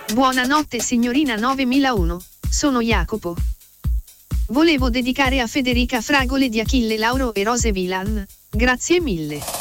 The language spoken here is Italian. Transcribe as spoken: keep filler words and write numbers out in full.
Buonanotte signorina novemilauno, sono Jacopo. Volevo dedicare a Federica Fragole di Achille Lauro e Rose Vilan, grazie mille.